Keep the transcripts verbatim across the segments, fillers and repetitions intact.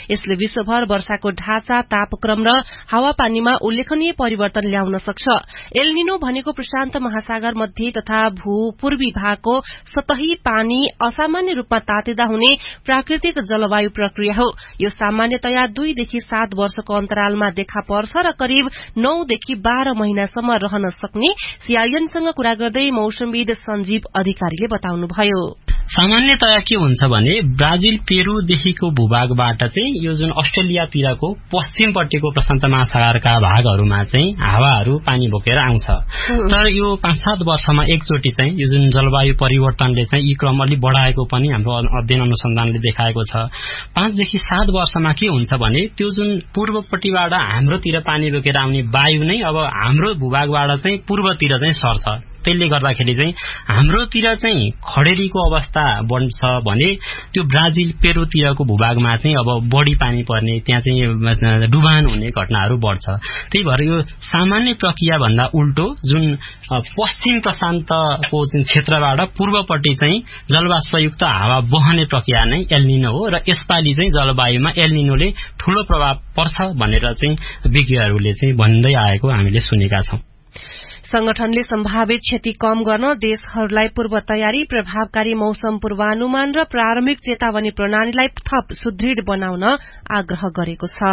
यसले विश्वभर वर्षाको ढाँचा, तापक्रम र हावापानीमा उल्लेखनीय परिवर्तन ल्याउन सक्छ। एल निनो भनेको प्रशान्त महासागर मध्य तथा भूपूर्वी भागको सतही पानी असामान्य रूपमा तातिँदा हुने प्राकृतिक जलवायु प्रक्रिया हो। यो सामान्यतया दुईदेखि सात वर्षको अन्तरालमा देखा पर्छ र करिब नौदेखि बाह्र महिनासम्म रहन सक्ने सीआईएनसँग कुरा गर्दै मौसमविद सञ्जीव अधिकारीले बताउनुभयो। सामान्यतया के हुन्छ भने ब्राजिल पेरूदेखिको भूभागबाट चाहिँ यो जुन अस्ट्रेलियातिरको पश्चिमपट्टिको प्रशान्त महासागरका भागहरूमा चाहिँ हावाहरू पानी बोकेर आउँछ। तर यो पाँच सात वर्षमा एकचोटि चाहिँ यो जुन जलवायु परिवर्तनले चाहिँ यी क्रम अलि बढाएको पनि हाम्रो अध्ययन अनुसन्धानले देखाएको छ। पाँचदेखि सात वर्षमा के हुन्छ भने त्यो जुन पूर्वपट्टिबाट हाम्रोतिर पानी बोकेर आउने वायु नै अब हाम्रो भूभागबाट चाहिँ पूर्वतिर चाहिँ सर्छ। त्यसले गर्दाखेरि चाहिँ हाम्रोतिर चाहिँ खडेरीको अवस्था बढ्छ भने त्यो ब्राजिल पेरूतिरको भूभागमा चाहिँ अब बढी पानी पर्ने, त्यहाँ चाहिँ डुबान हुने घटनाहरू बढ्छ। त्यही भएर यो सामान्य प्रक्रिया भन्दा उल्टो जुन पश्चिम प्रशान्तको जुन क्षेत्रबाट पूर्वपट्टि चाहिँ जलवाष्पयुक्त हावा बहने प्रक्रिया नै एल निनो हो र यसपालि चाहिँ जलवायुमा एल निनोले ठूलो प्रभाव पर्छ भनेर चाहिँ विज्ञहरूले चाहिँ भन्दै आएको हामीले सुनेका छौं। संगठनले सम्भावित क्षति कम गर्न देशहरूलाई पूर्व तयारी, प्रभावकारी मौसम पूर्वानुमान र प्रारम्भिक चेतावनी प्रणालीलाई थप सुदृढ़ बनाउन आग्रह गरेको छ।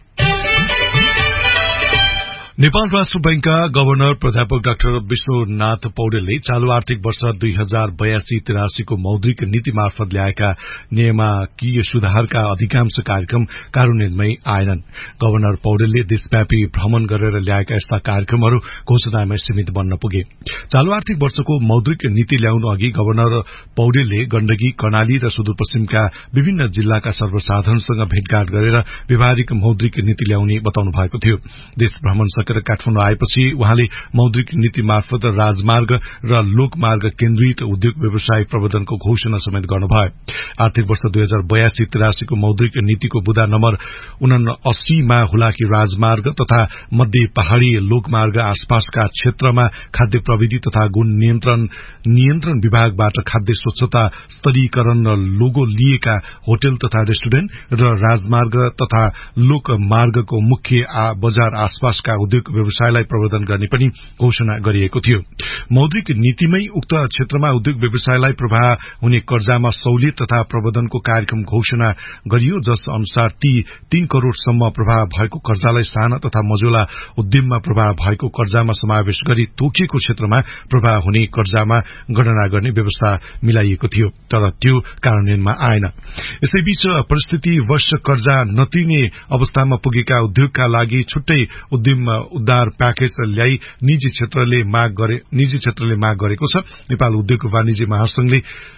नेपाल राष्ट्र बैंकका गवर्नर प्राध्यापक डाक्टर विश्वनाथ पौडेलले चालू आर्थिक वर्ष दुई हजार बयासी तिरासीको मौद्रिक नीति मार्फत ल्याएका नियामकीय सुधारका अधिकांश कार्यक्रम कार्यान्वयनमै आएनन्। गवर्नर पौडेलले देशव्यापी भ्रमण गरेर ल्याएका यस्ता कार्यक्रमहरू घोषणामै सीमित बन्न पुगे। चालू आर्थिक वर्षको मौद्रिक नीति ल्याउनु अघि गवर्नर पौडेलले गण्डकी, कर्णाली र सुदूरपश्चिमका विभिन्न जिल्लाका सर्वसाधारणसँग भेटघाट गरेर व्यावहारिक मौद्रिक नीति ल्याउने बताउनु भएको थियो। देश भ्रमण काठमाडौँ आएपछि उहाँले मौद्रिक नीति मार्फत राजमार्ग र लोकमार्ग केन्द्रित उद्योग व्यवसाय प्रवर्धनको घोषणा समेत गर्नुभयो। आर्थिक वर्ष दुई हजार बयासी तिरासीको मौद्रिक नीतिको बुदा नम्बर उनासीमा हुलाकी राजमार्ग तथा मध्य पहाड़ी लोकमार्ग आसपासका क्षेत्रमा खाद्य प्रविधि तथा गुण नियन्त्रण नियन्त्रण विभागबाट खाद्य स्वच्छता स्तरीकरण लोगो लिएका होटल तथा रेस्टुरेन्ट र राजमार्ग तथा लोकमार्गको मुख्य बजार आसपासका उद्योग व्यवसायलाई प्रवर्धन गर्ने पनि घोषणा गरिएको थियो। मौद्रिक नीतिमै उक्त क्षेत्रमा उद्योग व्यवसायलाई प्रभाव हुने कर्जामा सहुलियत तथा प्रवर्धनको कार्यक्रम घोषणा गरियो, जस अनुसार ती तीन करोड़सम्म प्रभाव भएको कर्जालाई साना तथा मझौला उद्यममा प्रभाव भएको कर्जामा समावेश गरी तोकिएको क्षेत्रमा प्रभाव हुने कर्जामा गणना गर्ने व्यवस्था मिलाइएको थियो, तर त्यो कार्यान्वयनमा आएन। यसैबीच परिस्थितिवश कर्जा नतिर्ने अवस्थामा पुगेका उद्योगका लागि छुट्टै उद्यम उद्धार प्याकेज ल्याई निजी क्षेत्रले माग गरे निजी क्षेत्रले माग गरेको छ। नेपाल उद्योग वाणिज्य महासंघले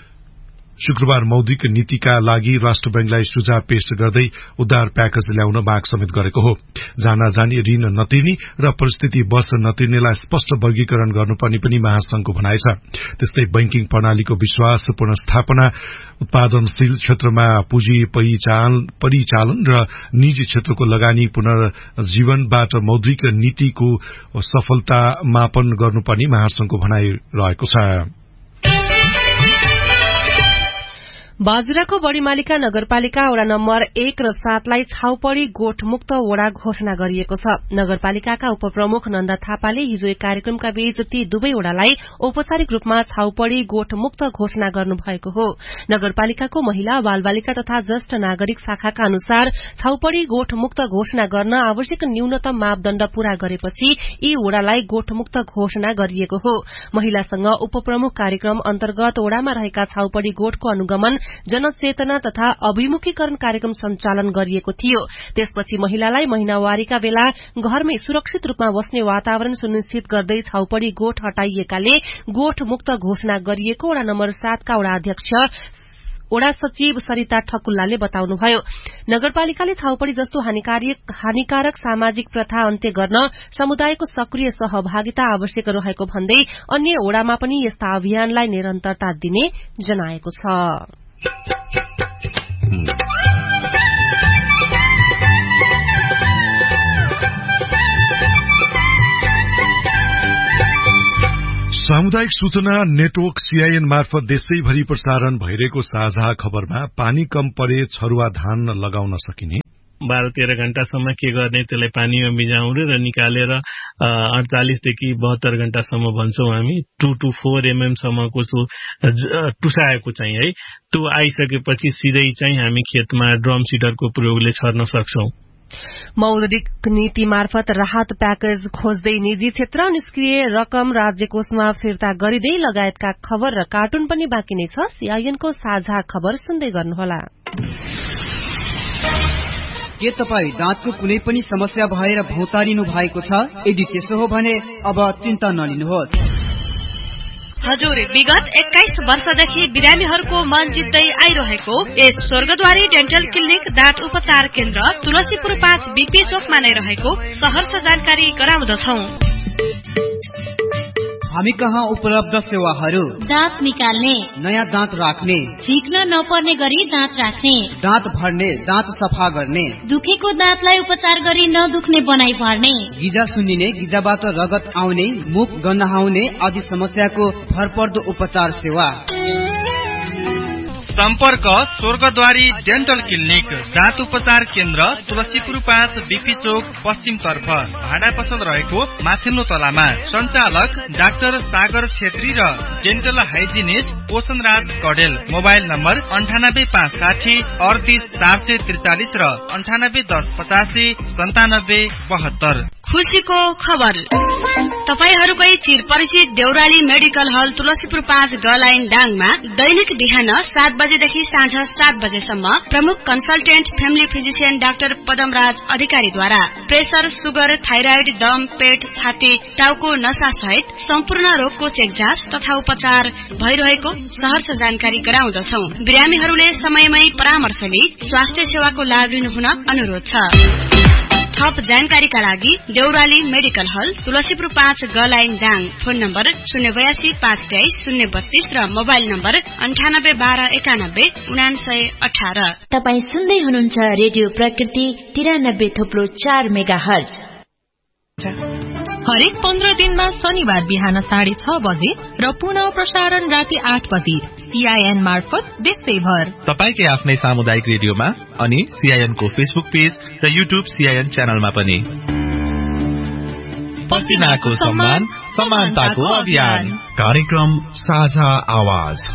शुक्रबार मौद्रिक नीतिका लागि राष्ट्र बैंकलाई सुझाव पेश गर्दै उद्धार प्याकेज ल्याउन माग समेत गरेको हो। जाना जानी ऋण नतिर्ने र परिस्थिति वश नतिर्नेलाई स्पष्ट वर्गीकरण गर्नुपर्ने पनि महासंघको भनाइ छ। त्यस्तै बैंकिङ प्रणालीको विश्वास पुनर्स्थापना, उत्पादनशील क्षेत्रमा पुँजी परिचालन र निजी क्षेत्रको लगानी पुनर्जीवनबाट मौद्रिक नीतिको सफलता मापन गर्नुपर्ने महासंघको भनाइ रहेको छ। बाजुराको बड़ीमालिका नगरपालिका वडा नम्बर एक र सातलाई छाउपड़ी गोठमुक्त वडा घोषणा गरिएको छ। नगरपालिकाका उपप्रमुख नन्दा थापाले हिजो एक कार्यक्रमका बीच ती दुवै वडालाई औपचारिक रूपमा छाउपड़ी गोठमुक्त घोषणा गर्नुभएको हो। नगरपालिकाको महिला, बालबालिका तथा ज्येष्ठ नागरिक शाखाका अनुसार छाउपड़ी गोठमुक्त घोषणा गर्न आवश्यक न्यूनतम मापदण्ड पूरा गरेपछि यी वडालाई गोठमुक्त घोषणा गरिएको हो। महिलासँग उपप्रमुख कार्यक्रम अन्तर्गत वडामा रहेका छाउपड़ी गोठको अनुगमन, जनचेतना तथा अभिमुखीकरण कार्यक्रम सञ्चालन गरिएको थियो। त्यसपछि महिलालाई महिनावारीका बेला घरमै सुरक्षित रूपमा बस्ने वातावरण सुनिश्चित गर्दै छाउपड़ी गोठ हटाइएकाले गोठ मुक्त घोषणा गरिएको वडा नम्बर सातका वडा अध्यक्ष वडा सचिव सरिता ठकुल्लाले बताउनुभयो। नगरपालिकाले छाउपड़ी जस्तो हानिकारक सामाजिक प्रथा अन्त्य गर्न समुदायको सक्रिय सहभागिता आवश्यक रहेको भन्दै अन्य वडामा पनि यस्ता अभियानलाई निरन्तरता दिने जनाएको छ। सामुदायिक सूचना नेटवर्क सीआईएन मार्फत देशैभरि प्रसारण भइरहेको साझा खबरमा पानी कम परे छरुवा धान लगाउन सकिने, बाह्र तेह्र घण्टासम्म के गर्ने, त्यसलाई पानीमा भिजाउने र निकालेर अडचालिसदेखि बहत्तर घण्टासम्म भन्छौँ हामी। टू टू फोर एमएमसम्मको टुसाएको चाहिँ है, त्यो आइसकेपछि सिधै चाहिँ हामी खेतमा ड्रम सिडरको प्रयोगले छर्न सक्छौं। मौद्रिक नीति मार्फत राहत प्याकेज खोज्दै निजी क्षेत्र निष्क्रिय रकम राज्य कोषमा फिर्ता गरिँदै लगायतका खबर र कार्टुन पनि बाँकी नै छ। सीआईएनको साझा खबर सुन्दै गर्नुहोला। के तपाईँ दाँतको कुनै पनि समस्या भएर भौतारिनु भएको छ? यदि त्यसो हो भने अब चिन्ता नलिनुहोस्। हजुर, विगत एक्काइस वर्षदेखि बिरामीहरूको मन जित्दै आइरहेको यस स्वर्गद्वारी डेन्टल क्लिनिक दाँत उपचार केन्द्र तुलसीपुर पाँच बीपी चोकमा नै रहेको सहर्ष जानकारी गराउँदछौ। हामी कहाँ उपलब्ध सेवाहरू: दाँत निकाल्ने, नयाँ दाँत राख्ने, झिक्न नपर्ने गरी दाँत राख्ने, दाँत भर्ने, दाँत सफा गर्ने, दुखेको दाँतलाई उपचार गरी नदुख्ने बनाई भर्ने, गिजा सुन्निने, गिजाबाट रगत आउने, मुख गन्हाउने आदि समस्याको भरपर्दो उपचार सेवा। सम्पर्क स्वर्गद्वारी डेन्टल क्लिनिक दाँत उपचार केन्द्र तुलसीपुर पाँच बीपी चोक पश्चिम तर्फ भाडा पसल रहेको माथिल्लो तलामा। सञ्चालक डाक्टर सागर छेत्री र डेन्टल हाइजिनिस्ट पोषण राज कडेल। मोबाइल नम्बर अन्ठानब्बे पाँच साठी अडतिस चार सय त्रिचालिस र अन्ठानब्बे दस पचासी सन्तानब्बे बहत्तर। खुसीको खबर, तपाईहरूकै चिर परिचित देउराली मेडिकल हल तुलसीपुर पाँच गलाइन डाङमा दैनिक बिहान सात बजेदेखि साँझ सात बजेसम्म प्रमुख consultant family physician doctor Padamraj अधिकारीद्वारा प्रेसर, सुगर, थाइराइड, दम, पेट, छाती, टाउको नसा सहित सम्पूर्ण रोगको चेक जाँच तथा उपचार भइरहेको सहर्ष जानकारी गराउँदछौ। बिरामीहरूले समयमै परामर्श लिई स्वास्थ्य सेवाको लाभ लिनुहुन अनुरोध छ। थप जानकारीका लागि देउराली मेडिकल हल तुलसीपुर पाँच गलाइन दाङ। फोन नम्बर शून्य बयासी पाँच तेइस शून्य बत्तीस र मोबाइल नम्बर अन्ठानब्बे बाह्र एकानब्बे उनासय अठार। तपाईँ सुन्दै हुनुहुन्छ रेडियो प्रकृति तिरानब्बे थोप्लो चार मेगा हर्ज। हरेक पन्ध्र दिनमा शनिबार बिहान साढे छ बजे र पुनः प्रसारण राति आठ बजे सीआईएन मार्फत देशैभर तपाईकै आफ्नै सामुदायिक रेडियोमा अनि सीआईएन को फेसबुक पेज र युट्युब सीआईएन च्यानलमा पनि। पसिनाको सम्मान, समानताको अभियान, कार्यक्रम साझा आवाज।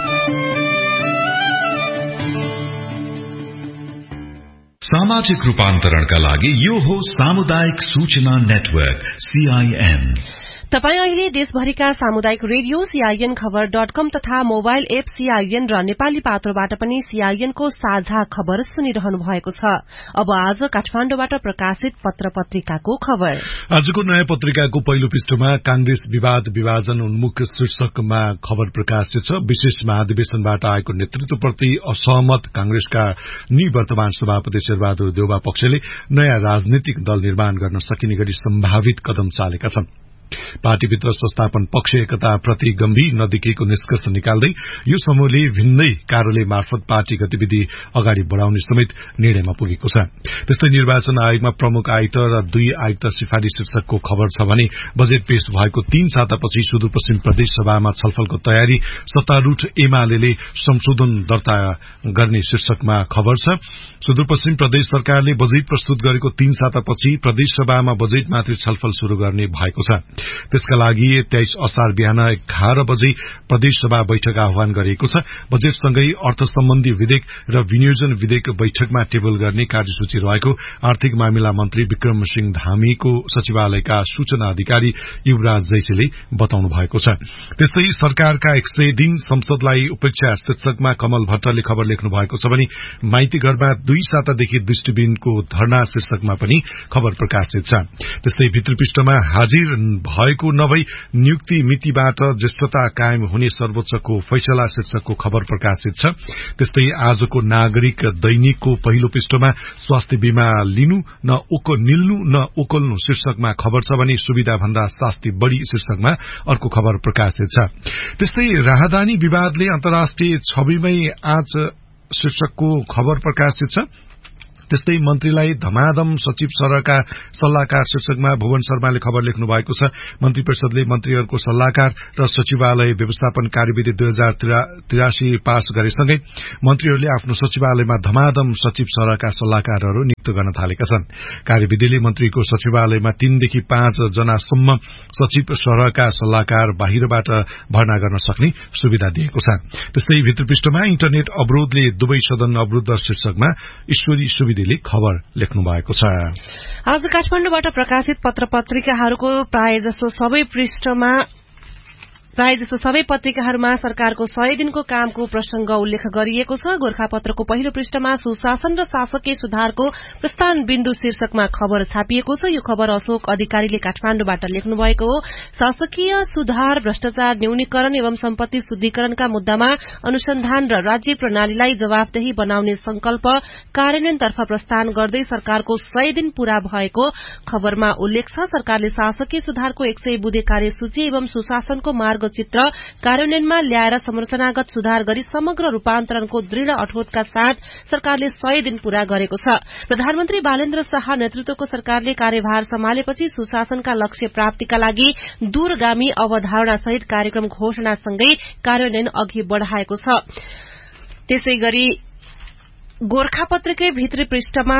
सामाजिक रूपान्तरणका लागि यो हो सामुदायिक सूचना नेटवर्क सीआईएन। तपाईँ अहिले देशभरिका सामुदायिक रेडियो सीआईएन खबर डट कम तथा मोबाइल एप सीआईएन र नेपाली पात्रोबाट पनि सीआईएनको साझा खबर सुनिरहनु भएको छ। अब आज काठमाडौँबाट प्रकाशित पत्र पत्रिकाको खबर। आजको नयाँ पत्रिकाको पहिलो पृष्ठमा कांग्रेस विवाद विभाजन उन्मुख शीर्षकमा खबर प्रकाशित छ। विशेष महाधिवेशनबाट आएको नेतृत्वप्रति असहमत कांग्रेसका निवर्तमान सभापति शेरबहादुर देउवा पक्षले नयाँ राजनीतिक दल निर्माण गर्न सकिने गरी सम्भावित कदम चालेका छन्। पार्टीभित्र संस्थापन पक्ष एकताप्रति गम्भीर नदेखिएको निष्कर्ष निकाल्दै यो समूहले भिन्दै कार्यालय मार्फत पार्टी गतिविधि अगाडि बढ़ाउने समेत निर्णयमा पुगेको छ। त्यस्तै निर्वाचन आयोगमा प्रमुख आयुक्त र दुई आयुक्त सिफारिश शीर्षकको खबर छ भने बजेट पेश भएको तीन सातापछि सुदूरपश्चिम प्रदेश सभामा छलफलको तयारी सत्तारूढ़ एमाले संशोधन दर्ता गर्ने शीर्षकमा खबर छ। सुदूरपश्चिम प्रदेश सरकारले बजेट प्रस्तुत गरेको तीन सातापछि प्रदेश सभामा बजेटमाथि छलफल शुरू गर्ने भएको छ। त्यसका लागि तेइस असार बिहान एघार बजे प्रदेश सभा बैठक आह्वान गरिएको छ। बजेटसँगै अर्थ सम्बन्धी विधेयक र विनियोजन विधेयक बैठकमा टेबल गर्ने कार्यसूची रहेको आर्थिक मामिला मन्त्री विक्रम सिंह धामीको सचिवालयका सूचना अधिकारी युवराज जैसेले बताउनु भएको छ। त्यस्तै सरकारका एक सय दिन संसदलाई उपेक्षा शीर्षकमा कमल भट्टले खबर लेख्नु भएको छ भने माइतीघरमा दुई सातादेखि दृष्टिबिनको धरना शीर्षकमा पनि खबर प्रकाशित छ। त्यस्तै भित्र पृष्ठमा हाजिर भएको नभई नियुक्ति मितिबाट ज्येष्ठता कायम हुने सर्वोच्चको फैसला शीर्षकको खबर प्रकाशित छ। त्यस्तै आजको नागरिक दैनिकको पहिलो पृष्ठमा स्वास्थ्य बीमा लिनु न ओको निल्नु न ओकल्नु शीर्षकमा खबर छ भने सुविधा भन्दा शास्ति बढ़ी शीर्षकमा अर्को खबर प्रकाशित छ। त्यस्तै राहदानी विवादले अन्तर्राष्ट्रिय छविमै आँच शीर्षकको खबर प्रकाशित छ। त्यस्तै मन्त्रीलाई धमाधम सचिव सरका सल्लाहकार शीर्षकमा भुवन शर्माले खबर लेख्नु भएको छ। मन्त्री परिषदले मन्त्रीहरूको सल्लाहकार र सचिवालय व्यवस्थापन कार्यविधि दुई हजार त्रियासी पास गरेसँगै मन्त्रीहरूले आफ्नो सचिवालयमा धमाधम सचिव सरका सल्लाहकारहरू नियुक्त गर्न थालेका छन्। कार्यविधिले मन्त्रीको सचिवालयमा तीनदेखि पाँच जनासम्म सचिव सरका सल्लाहकार बाहिरबाट भर्ना गर्न सक्ने सुविधा दिएको छ। त्यस्तै भित्रपृष्ठमा इन्टरनेट अवरोधले दुवै सदन अवरुद्ध शीर्षकमा ईश्वरी सुविधिले खबर लेख्नु भएको छ। आज काठमाडौँबाट प्रकाशित पत्र पत्रिकाहरूको प्राय जसो सबै पृष्ठमा प्राय जसो सबै पत्रिकाहरूमा सरकारको सय दिनको कामको प्रसंग उल्लेख गरिएको छ। गोरखापत्रको पहिलो पृष्ठमा सुशासन र शासकीय सुधारको प्रस्थान बिन्दु शीर्षकमा खबर छापिएको छ। यो खबर अशोक अधिकारीले काठमाडौँबाट लेख्नु भएको हो। शासकीय सुधार, भ्रष्टाचार न्यूनीकरण एवं सम्पत्ति शुद्धिकरणका मुद्दामा अनुसन्धान र राज्य प्रणालीलाई जवाफदेही बनाउने संकल्प कार्यान्वयनतर्फ प्रस्थान गर्दै सरकारको सय दिन पूरा भएको खबरमा उल्लेख छ। सरकारले शासकीय सुधारको एक सय बुँदे कार्यसूची एवं सुशासनको मार्ग चित्र कार्यान्वयनमा ल्याएर संरचनागत सुधार गरी समग्र रूपान्तरणको दृढ़ अठोटका साथ सरकारले सय दिन पूरा गरेको छ। प्रधानमन्त्री बालेन्द्र शाह नेतृत्वको सरकारले कार्यभार सम्हालेपछि सुशासनका लक्ष्य प्राप्तिका लागि दूरगामी अवधारणा सहित कार्यक्रम घोषणासँगै कार्यान्वयन अघि बढ़ाएको छ। त्यसैगरी गोरखापत्रकै भित्री पृष्ठमा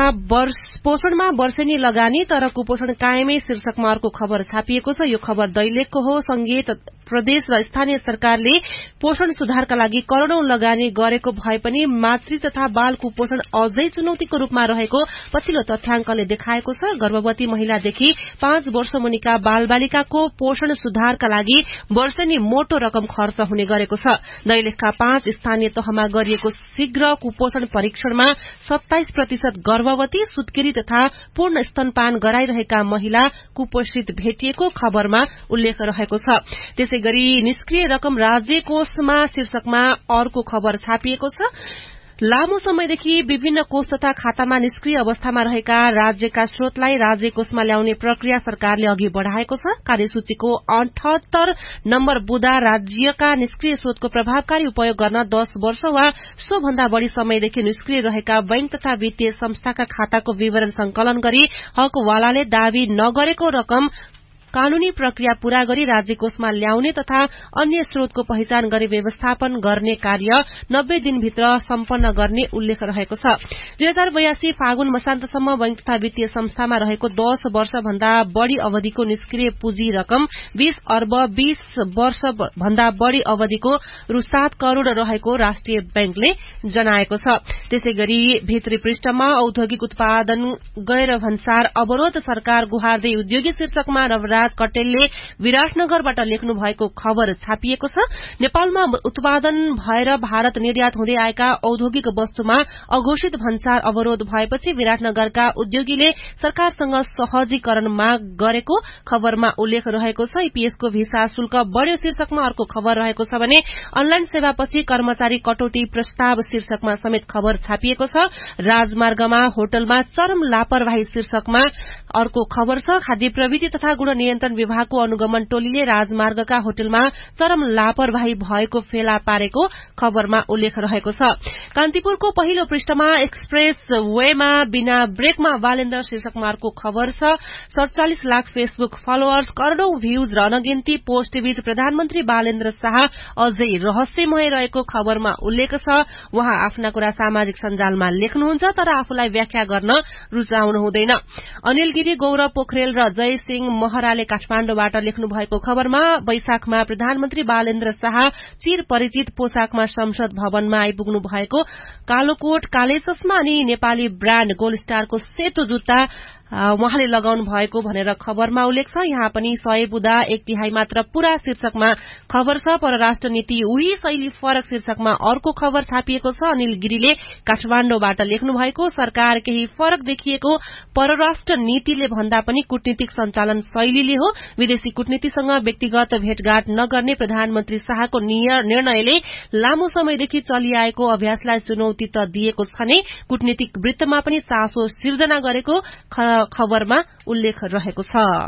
पोषणमा वर्षेनी लगानी तर कुपोषण कायमै शीर्षकमा अर्को खबर छापिएको छ। यो खबर दैलेखको हो। संघीय प्रदेश र स्थानीय सरकारले पोषण सुधारका लागि करोड़ौं लगानी गरेको भए पनि मातृ तथा बाल कुपोषण अझै चुनौतीको रूपमा रहेको पछिल्लो तथ्याङ्कले देखाएको छ। गर्भवती महिलादेखि पाँच वर्ष मुनिका बालबालिकाको पोषण सुधारका लागि वर्षेनी मोटो रकम खर्च हुने गरेको छ। दैलेखका पाँच स्थानीय तहमा गरिएको शीघ्र कुपोषण परीक्षणमा सत्ताइस प्रतिशत गर्भवती, सुत्केरी तथा पूर्ण स्तनपान गराइरहेका महिला कुपोषित भेटिएको खबरमा उल्लेख रहेको छ। त्यसैगरी निष्क्रिय रकम राज्य कोषमा शीर्षकमा अर्को खबर छापिएको छ। लामो समयदेखि विभिन्न कोष तथा खातामा निष्क्रिय अवस्थामा रहेका राज्यका स्रोतलाई राज्य कोषमा ल्याउने प्रक्रिया सरकारले अघि बढ़ाएको छ। कार्यसूचीको अठहत्तर नम्बर बुँदा राज्यका निष्क्रिय स्रोतको प्रभावकारी उपयोग गर्न दश वर्ष वा सो भन्दा बढ़ी समयदेखि निष्क्रिय रहेका बैंक तथा वित्तीय संस्थाका खाताको विवरण संकलन गरी हकवालाले दावी नगरेको रकम कानूनी प्रक्रिया पूरा गरी राज्य कोषमा ल्याउने तथा अन्य स्रोतको पहिचान गरी व्यवस्थापन गर्ने कार्य नब्बे दिनभित्र सम्पन्न गर्ने उल्लेख रहेको छ। दुई हजार बयासी फागुन मसान्तसम्म बैंक तथा वित्तीय संस्थामा रहेको दश वर्ष भन्दा बढ़ी अवधिको निष्क्रिय पुँजी रकम बीस अर्ब बीस वर्ष भन्दा बढ़ी अवधिको रु सात करोड़ रहेको राष्ट्रिय बैंकले जनाएको छ। त्यसैगरी भित्री पृष्ठमा औद्योगिक उत्पादन गैर भन्सार अवरोध सरकार गुहार्दै उद्योगी शीर्षकमा नवराज कटेलले विराटनगरबाट लेख्नु भएको खबर छापिएको छ। नेपालमा उत्पादन भएर भारत निर्यात हुँदै आएका औद्योगिक वस्तुमा अघोषित भन्सार अवरोध भएपछि विराटनगरका उद्योगीले सरकारसँग सहजीकरण माग गरेको खबरमा उल्लेख रहेको छ। ईपीएसको भिसा शुल्क बढ़्यो शीर्षकमा अर्को खबर रहेको छ भने अनलाइन सेवापछि कर्मचारी कटौती प्रस्ताव शीर्षकमा समेत खबर छापिएको छ। राजमार्गमा होटलमा चरम लापरवाही शीर्षकमा अर्को खबर छ। खाद्य प्रविधि तथा गुण नियन्त्रण विभागको अनुगमन टोलीले राजमार्गका होटलमा चरम लापरवाही भएको फेला पारेको खबरमा उल्लेख रहेको छ। कान्तिपुरको पहिलो पृष्ठमा एक्सप्रेस वेमा बिना ब्रेकमा बालेन्द्र शीर्षकमा अर्को खबर छ। सड़चालिस लाख फेसबुक फलोअर्स, करोड़ौं भ्यूज र अनगिन्ती पोस्टबीच प्रधानमन्त्री बालेन्द्र शाह अझै रहस्यमय रहेको खबरमा उल्लेख छ। उहाँ आफ्ना कुरा सामाजिक सञ्जालमा लेख्नुहुन्छ तर आफूलाई व्याख्या गर्न रुचाउनु हुँदैन। अनिल गिरी, गौरव पोखरेल र जय सिंह महराले काठमाण्डुबाट लेख्नु भएको खबरमा वैशाखमा प्रधानमन्त्री बालेन्द्र शाह चिर परिचित पोशाकमा संसद भवनमा आइपुग्नु भएको, कालो कोट, काले चस्मा अनि नेपाली ब्राण्ड गोल्ड स्टारको सेतो जुत्ता उहाँले लगाउनु भएको भनेर खबरमा उल्लेख छ। यहाँ पनि सय बुँदा एक तिहाई मात्र पूरा शीर्षकमा खबर छ। परराष्ट्र नीति उही शैली फरक शीर्षकमा अर्को खबर छापिएको छ। अनिल गिरीले काठमाण्डुबाट लेख्नु भएको सरकार केही फरक देखिएको परराष्ट्र नीतिले भन्दा पनि कूटनीतिक सञ्चालन शैलीले हो। विदेशी कूटनीतिसँग व्यक्तिगत भेटघाट नगर्ने प्रधानमन्त्री शाहको निर्णयले लामो समयदेखि चलिआएको अभ्यासलाई चुनौती त दिएको छ नै, कूटनीतिक वृत्तमा पनि चासो सिर्जना गरेको खबरमा उल्लेख रहेको छ।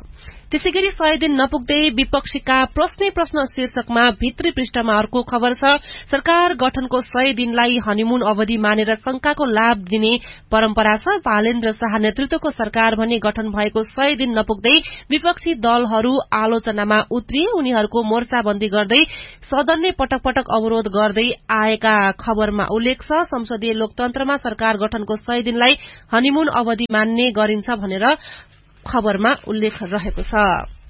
त्यसैगरी सय दिन नपुग्दै विपक्षीका प्रश्नै प्रश्न शीर्षकमा भित्री पृष्ठमा अर्को खबर छ। सरकार गठनको सय दिनलाई हनीमून अवधि मानेर शंकाको लाभ दिने परम्परा छ। बालेन्द्र शाह नेतृत्वको सरकार भने गठन भएको सय दिन नपुग्दै विपक्षी दलहरू आलोचनामा उत्रिए। उनीहरूको मोर्चाबन्दी गर्दै सदन नै पटक पटक अवरोध गर्दै आएका खबरमा उल्लेख छ। संसदीय लोकतन्त्रमा सरकार गठनको सय दिनलाई हनीमून अवधि मान्ने गरिन्छ भनेर खबरमा उल्लेख रहेको छ।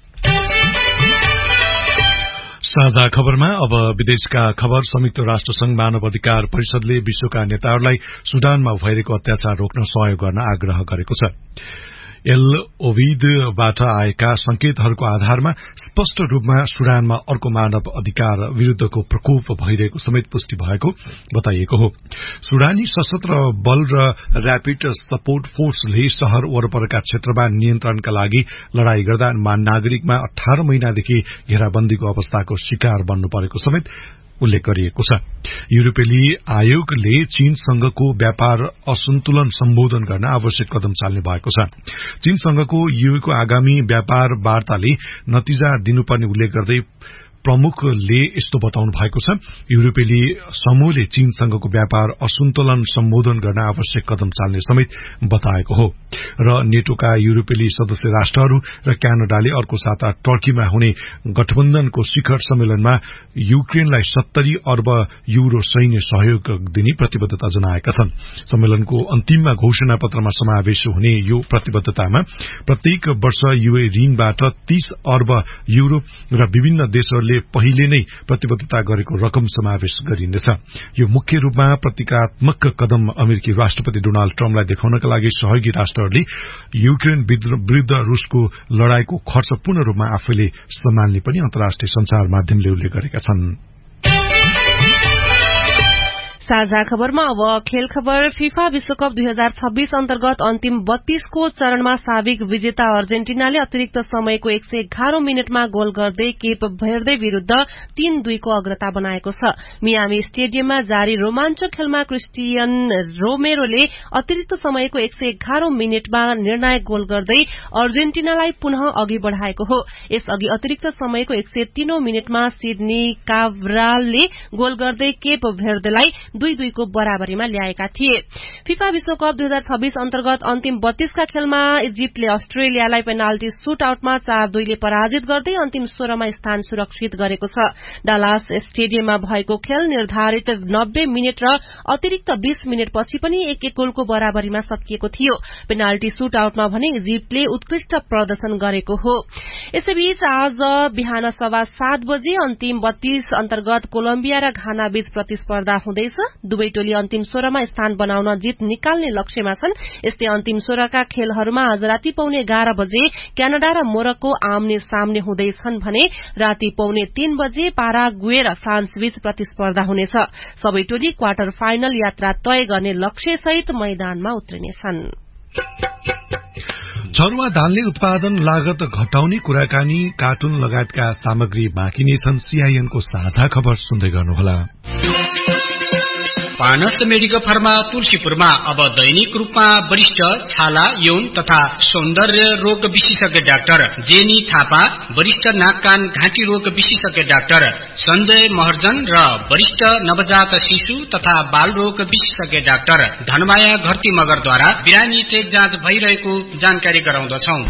साझा खबरमा अब विदेशका खबर। संयुक्त राष्ट्र संघ मानव अधिकार परिषदले विश्वका नेताहरूलाई सुडानमा भइरहेको अत्याचार रोक्न सहयोग गर्न आग्रह गरेको छ। एल ओभिडबाट आएका संकेतहरूको आधारमा स्पष्ट रूपमा सुडानमा अर्को मानव अधिकार विरूद्धको प्रकोप भइरहेको समेत पुष्टि भएको बताइएको हो। सुडानी सशस्त्र बल र र्यापिड सपोर्ट फोर्सले शहर वरपरका क्षेत्रमा नियन्त्रणका लागि लड़ाई गर्दा नागरिकमा अठार महिनादेखि घेराबन्दीको अवस्थाको शिकार बन्नु परेको समेत उल्लेख गरिएको छ। युरोपेली आयोगले चीनसँगको व्यापार असन्तुलन सम्बोधन गर्न आवश्यक कदम चाल्ने भएको छ। चीनसँगको यूको आगामी व्यापार वार्ताले नतिजा दिनुपर्ने उल्लेख गर्दै प्रमुखले यस्तो बताउनु भएको छ। युरोपेली समूहले चीनसँगको व्यापार असन्तुलन सम्बोधन गर्न आवश्यक कदम चाल्ने समेत बताएको हो र नेटोका युरोपेली सदस्य राष्ट्रहरू र क्यानाडाले अर्को साता टर्कीमा हुने गठबन्धनको शिखर सम्मेलनमा युक्रेनलाई सत्तरी अर्ब युरो सैन्य सहयोग दिने प्रतिबद्धता जनाएका छन्। सम्मेलनको अन्तिममा घोषणा पत्रमा समावेश हुने यो प्रतिबद्धतामा प्रत्येक वर्ष युए ऋणबाट तीस अर्ब युरो र विभिन्न देशहरूले पहिले नै प्रतिबद्धता गरेको रकम समावेश गरिनेछ। यो मुख्य रूपमा प्रतीकात्मक कदम अमेरिकी राष्ट्रपति डोनाल्ड ट्रम्पलाई देखाउनका लागि सहयोगी राष्ट्रहरूले युक्रेन विरूद्ध रूसको लड़ाईको खर्च पूर्ण रूपमा आफैले सम्हाल्ने पनि अन्तर्राष्ट्रिय संचार माध्यमले उल्लेख गरेका छन्। साझा खबरमा अब खेल खबर। फिफा विश्वकप दुई हजार छब्बीस अन्तर्गत अन्तिम बत्तीसको चरणमा साविक विजेता अर्जेन्टिनाले अतिरिक्त समयको एक सय एघार मिनटमा गोल गर्दै केप भेर्दे विरूद्ध तीन दुईको अग्रता बनाएको छ। मियामी स्टेडियममा जारी रोमाञ्चक खेलमा क्रिस्टियन रोमेरोले अतिरिक्त समयको एक सय एघार मिनटमा निर्णायक गोल गर्दै अर्जेन्टिनालाई पुनः अघि बढ़ाएको हो। यसअघि अतिरिक्त समयको एक सय तीन मिनटमा सिडनी काब्रालले गोल गर्दै केप भेर्देलाई दुई दुईको बराबरीमा ल्याएका थिए। फिफा विश्वकप दुई हजार छब्बीस अन्तर्गत अन्तिम बत्तीसका खेलमा इजिप्टले अस्ट्रेलियालाई पेनाल्टी शूट आउटमा चार दुईले पराजित गर्दै अन्तिम सोह्रमा स्थान सुरक्षित गरेको छ। डालास स्टेडियममा भएको खेल निर्धारित नब्बे मिनट र अतिरिक्त बीस मिनटपछि पनि एक एक गोलको बराबरीमा सकिएको थियो। पेनाल्टी शूट आउटमा भने इजिप्टले उत्कृष्ट प्रदर्शन गरेको हो। यसैबीच आज बिहान सवा सात बजे अन्तिम बत्तीस अन्तर्गत कोलम्बिया र घाना बीच प्रतिस्पर्धा हुँदैछ। दुवै टोली अन्तिम सोह्रमा स्थान बनाउन जित निकाल्ने लक्ष्यमा छन्। यस्तै अन्तिम सोह्रका खेलहरूमा आज राति पौने एघार बजे क्यानाडा र मोरक्को आम्ने सामने हुँदैछन् भने राति पौने तीन बजे पाराग्वे र फ्रान्स बीच प्रतिस्पर्धा हुनेछ। सबै टोली क्वार्टर फाइनल यात्रा तय गर्ने लक्ष्यसहित मैदानमा उत्रिनेछन्। चरुवा दालले उत्पादन लागत घटाउने कुराकानी कार्टुन लगायतका सामग्री बाँकी नै छन्। सीआईएनको साझा खबर सुन्दै गर्नुहोला। पानस मेडिकल फार्मा तुलसीपुरमा अब दैनिक रूपमा वरिष्ठ छाला यौन तथा सौन्दर्य रोग विशेषज्ञ डाक्टर जेनी थापा, वरिष्ठ नाक कान घाँटी रोग विशेषज्ञ डाक्टर संजय महर्जन र वरिष्ठ नवजात शिशु तथा बाल रोग विशेषज्ञ डाक्टर धनमाया घरती मगरद्वारा बिरामी चेक जाँच भइरहेको जानकारी गराउँदछौं।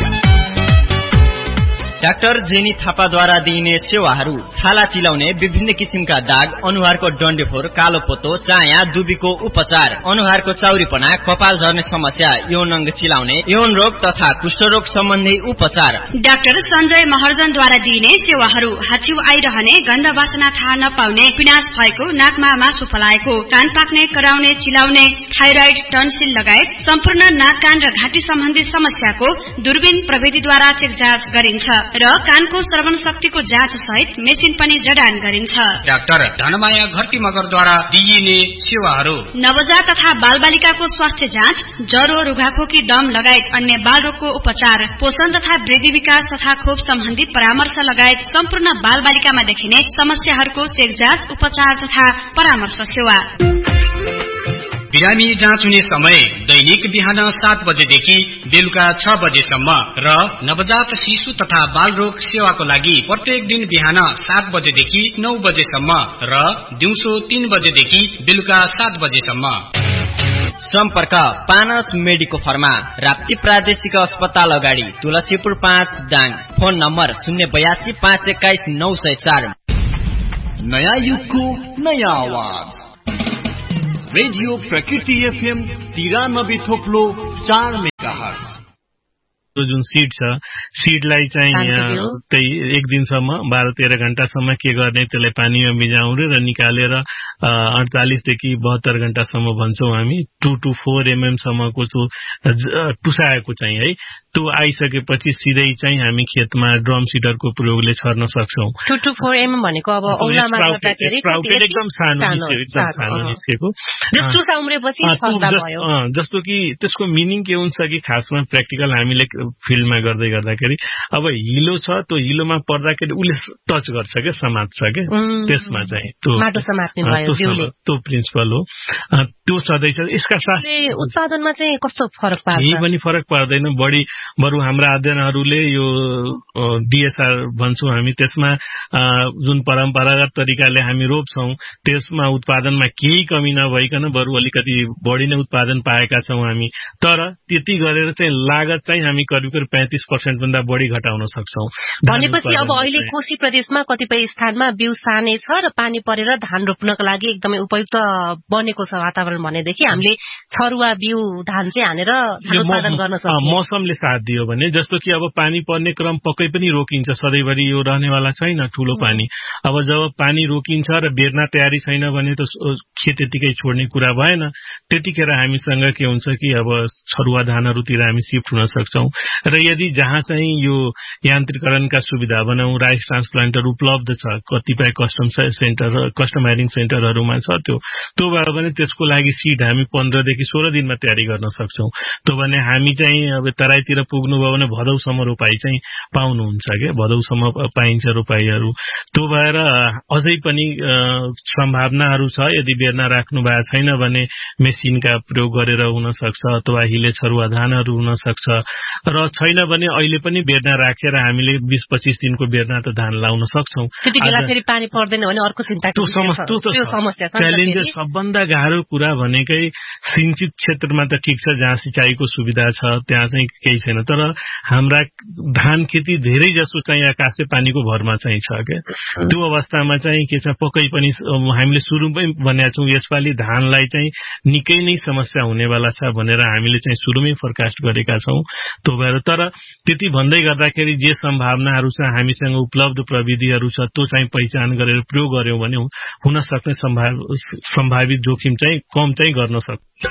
डाक्टर जेनी थापाद्वारा दिइने सेवाहरू छाला चिलाउने, विभिन्न किसिमका दाग, अनुहारको डन्डेफोर, कालो पोतो, चाया, दुबीको उपचार, अनुहारको चाउरीपना, कपाल झर्ने समस्या, यौन अंग चिलाउने, यौन रोग तथा कुष्ठरोग सम्बन्धी उपचार। डाक्टर संजय महर्जनद्वारा दिइने सेवाहरू हाच्छिउ आइरहने, गन्ध वासना थाहा नपाउने, पिनास भएको, नाकमा मासु फलाएको, कान पाक्ने, कराउने, चिलाउने, थाइरोइड, टन्सिल लगायत सम्पूर्ण नाक कान र घाँटी सम्बन्धी समस्याको दूरबीन प्रविधिद्वारा चेक जाँच गरिन्छ र कानको श्रवण शक्तिको जाँच सहित मेसिन पनि जडान गरिन्छ। डाक्टर धनमाया घरती मगरद्वारा दिइने सेवाहरू नवजात तथा बालबालिकाको स्वास्थ्य जाँच, ज्वरो, रुघाखोकी, दम लगायत अन्य बाल रोगको उपचार, पोषण तथा वृद्धि विकास तथा खोप सम्बन्धी परामर्श लगायत सम्पूर्ण बालबालिकामा देखिने समस्याहरूको चेक जाँच, उपचार तथा परामर्श सेवा। बिरामी जाँच हुने समय दैनिक बिहान सात बजेदेखि बेलुका छ बजेसम्म र नवजात शिशु तथा बाल रोग सेवाको लागि प्रत्येक दिन बिहान सात बजेदेखि नौ बजेसम्म र दिउँसो तीन बजेदेखि बेलुका सात बजेसम्म। सम्पर्क पानस मेडिको फर्मा, राप्ती प्रादेशिक अस्पताल अगाडि, तुलसीपुर पाँच दाङ। फोन नम्बर शून्य बयासी पाँच एक्काइस नौ सय चार। नयाँ युगको नयाँ आवाज रेडियो प्रकृति एफएम तिरानब्बे थोप्लो चार मेगाहर्ज। जुन सिड छ सिडलाई चाहिँ त्यही एक दिनसम्म बाह्र तेह्र घण्टासम्म के गर्ने, त्यसलाई पानीमा भिजाउने र निकालेर अडचालिसदेखि बहत्तर घण्टासम्म भन्छौँ हामी। टू टू फोर एमएम सम्मको टुसाएको चाहिँ है त्यो आइसकेपछि सिधै चाहिँ हामी खेतमा ड्रम सिडरको प्रयोगले छर्न सक्छौं। टू टू फोर एमएम भनेको अब औलामा गर्दाखेरि एकदम सानो एकदम सानो निस्केको जस्तो उम्रेपछि फल्दा भयो। जस्तो कि त्यसको मिनिङ के हुन्छ कि खासमा प्र्याक्टिकल हामीले फिल्डमा गर्दै गर्दाखेरि अब हिलो छ, त्यो हिलोमा पर्दाखेरि उसले टच गर्छ क्या, समात्छ क्या, त्यसमा चाहिँ त्यो माटो समात्ने भयो जिउले, त्यो प्रिन्सिपल हो। त्यो छँदैछ। यसका साथै उत्पादनमा चाहिँ कस्तो फरक पार्छ? केही पनि फरक पर्दैन। बढी बरु हाम्रा अध्ययनहरूले यो डीएसआर भन्छौँ हामी, त्यसमा जुन परम्परागत तरिकाले हामी रोप्छौं त्यसमा उत्पादनमा केही कमी नभइकन बरु अलिकति बढी नै उत्पादन पाएका छौं हामी। तर त्यति गरेर चाहिँ लागत चाहिँ हामी करिब करिब पैंतीस पर्सेंट भन्दा बढी घटाउन सक्छौं। भनेपछि अब अहिले कोशी प्रदेशमा कतिपय स्थानमा बिउ सानै छ र पानी परेर धान रोप्नको लागि एकदमै उपयुक्त बनेको छ वातावरण भनेदेखि हामीले छरुवा बिउ धान चाहिँ हानेर धान उत्पादन गर्न सक्छौं। मौसमले साथ दियो भने, जस्तो कि अब पानी पर्ने क्रम पक्कै पनि रोकिन्छ, सधैँभरि यो रहनेवाला छैन ठूलो पानी। अब जब पानी रोकिन्छ र बेर्ना तयारी छैन भने त खेत त्यतिकै छोड्ने कुरा भएन। त्यतिखेर हामीसँग के हुन्छ कि अब छरुवा धानहरूतिर हामी शिफ्ट हुन सक्छौं। र यदि जहाँ चाहिँ यो यान्त्रिकरणका सुविधा बनाऊ, राइस ट्रान्सप्लान्टर उपलब्ध छ, कतिपय कस्टम सेन्टर कस्टमाइजिङ सेन्टरहरूमा छ, त्यो त्यो भयो भने त्यसको लागि सिड हामी पन्ध्रदेखि सोह्र दिनमा तयारी गर्न सक्छौं। त्यो भने हामी चाहिँ अब तराईतिर पुग्नुभयो भने भदौसम्म रोपाई चाहिँ पाउनुहुन्छ क्या, भदौसम्म पाइन्छ रोपाईहरू। त्यो भएर अझै पनि सम्भावनाहरू छ। यदि बेर्ना राख्नु भएको छैन भने मेसिनका प्रयोग गरेर हुन सक्छ, अथवा हिले छरुवा धानहरू हुन सक्छ। र छैन भने अहिले पनि बेर्ना राखेर हामीले बीस पच्चीस दिनको बेर्ना त धान लाउन सक्छौं। त्यति बेला फेरि पानी पर्दैन भने अर्को चिन्ता त्यो समस्या छ। च्यालेन्जेस सबभन्दा गाह्रो कुरा भनेकै सिंचित क्षेत्रमा त ठिक छ, जहाँ सिंचाईको सुविधा छ त्यहाँ चाहिँ केही छैन। तर हाम्रा धान खेती धेरै जसो चाहिँ आकाशे पानीको भरमा चाहिँ छ क्या। त्यो अवस्थामा चाहिँ के छ, पक्कै पनि हामीले सुरुमै भनेका छौं यसपालि धानलाई चाहिँ निकै नै समस्या हुनेवाला छ भनेर हामीले चाहिँ सुरुमै फोरकास्ट गरेका छौं। त्यो भएर तर त्यति भन्दै गर्दाखेरि जे सम्भावनाहरू छ, हामीसँग उपलब्ध प्रविधिहरू छ, त्यो चाहिँ पहिचान गरेर प्रयोग गर्यौं भने हुन सक्ने सम्भावित जोखिम चाहिँ कम चाहिँ गर्न सक्छ।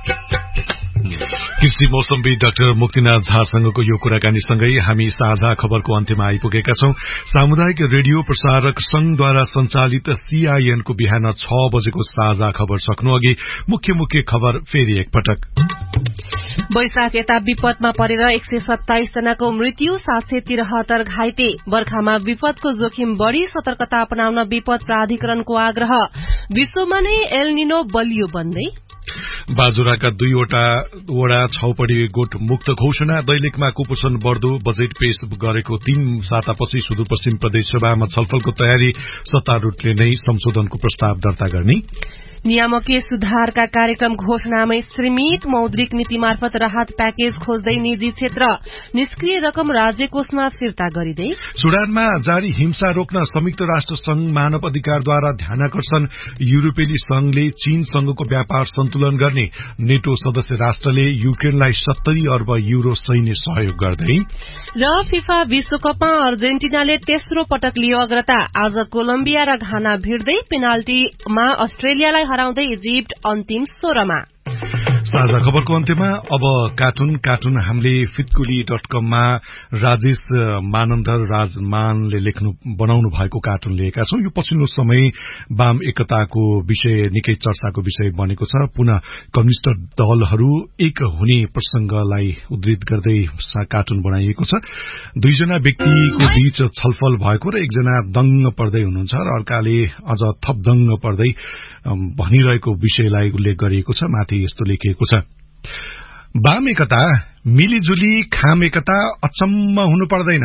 कृषि मौसमविद डाक्टर मुक्तिनाथ झासँगको यो कुराकानीसँगै हामी साझा खबरको अन्त्यमा आइपुगेका छौं। सामुदायिक रेडियो प्रसारक संघद्वारा सञ्चालित सीआईएनको बिहान छ बजेको साझा खबर सक्नु अघि मुख्य मुख्य खबर फेरि एकपटक। वैशाख यता विपदमा परेर एक सय सत्ताइस जनाको मृत्यु, सात सय तिरहत्तर घाइते। बर्खामा विपदको जोखिम बढ़ी, सतर्कता अपनाउन विपद प्राधिकरणको आग्रह। विश्वमा नै एल निनो बलियो बन्दै। बाजुराका दुईवटा वडा छौपडी गोठ मुक्त घोषणा। दैलेखमा कुपोषण बढ्दो, बजेट पेश गरेको तीन सातापछि सुदूरपश्चिम प्रदेश सभामा छलफलको तयारी, सत्तारूढले नै संशोधनको प्रस्ताव दर्ता गर्ने। नियामकीय सुधारका कार्यक्रम घोषणामै सीमित, मौद्रिक नीति मार्फत राहत प्याकेज खोज्दै निजी क्षेत्र, निष्क्रिय रकम राज्य कोषमा फिर्ता गरिँदै। सुडानमा जारी हिंसा रोक्न संयुक्त राष्ट्र संघ मानव अधिकारद्वारा ध्यानाकर्षण। युरोपेली संघले चीनसँगको व्यापार सन्तुलन गर्ने। नेटो सदस्य राष्ट्रले युक्रेनलाई सत्तरी अर्ब युरो सैन्य सहयोग गर्दै। र फिफा विश्वकपमा अर्जेन्टिनाले तेस्रो पटक लियो अग्रता। आज कोलम्बिया र घाना भिड्दै, पेनाल्टीमा अस्ट्रेलियालाई हराउँदै इजिप्ट अन्तिम सोह्रमा। साझा खबरको अन्त्यमा अब कार्टुन कार्टुन हामीले फितकुली डट कममा राजेश मानन्दर राजमानले लेख्नु बनाउनु भएको कार्टुन लिएका छौं। यो पछिल्लो समय वाम एकताको विषय निकै चर्चाको विषय बनेको छ। पुनः कम्युनिष्ट दलहरू एक हुने प्रसंगलाई उद्धृत गर्दै कार्टुन बनाइएको छ। दुईजना व्यक्तिको बीच छलफल भएको र एकजना दङ्ग पर्दै हुनुहुन्छ र अर्काले अझ थप दङ्ग पर्दै भनिरहेको विषयलाई उल्लेख गरिएको छ। माथि यस्तो लेखिएको छ, वाम एकता मिलिजुली, खाम एकता अचम्म हुनु पर्दैन।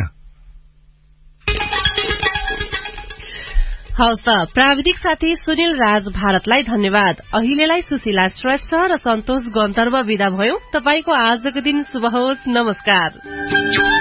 हवस् त, प्राविधिक साथी सुनिल राज भारतलाई धन्यवाद। अहिलेलाई सुशीला श्रेष्ठ र सन्तोष गन्तर्व विदा भयो। तपाईको आजको दिन शुभ होस्। नमस्कार।